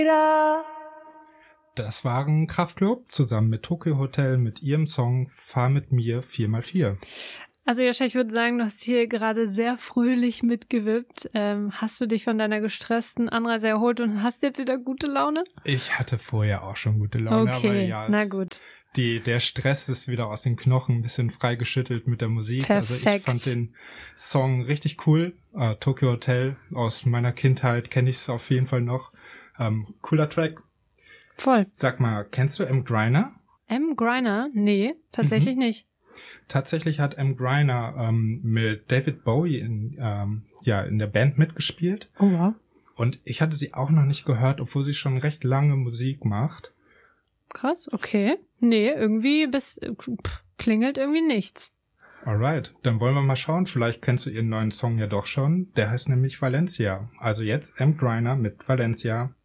Das waren Kraftklub zusammen mit Tokyo Hotel mit ihrem Song Fahr mit mir 4x4. Also Joscha, ich würde sagen, du hast hier gerade sehr fröhlich mitgewippt. Hast du dich von deiner gestressten Anreise erholt und hast jetzt wieder gute Laune? Ich hatte vorher auch schon gute Laune, okay, aber ja, na gut. Der Stress ist wieder aus den Knochen ein bisschen freigeschüttelt mit der Musik. Perfekt. Also ich fand den Song richtig cool. Tokyo Hotel, aus meiner Kindheit kenne ich es auf jeden Fall noch. Cooler Track. Voll. Sag mal, kennst du M. Griner? M. Griner? Nee, tatsächlich nicht. Tatsächlich hat M. Griner mit David Bowie in der Band mitgespielt. Oh wow. Und ich hatte sie auch noch nicht gehört, obwohl sie schon recht lange Musik macht. Krass, okay. Nee, irgendwie klingelt irgendwie nichts. Alright, dann wollen wir mal schauen. Vielleicht kennst du ihren neuen Song ja doch schon. Der heißt nämlich Valencia. Also jetzt M. Griner mit Valencia.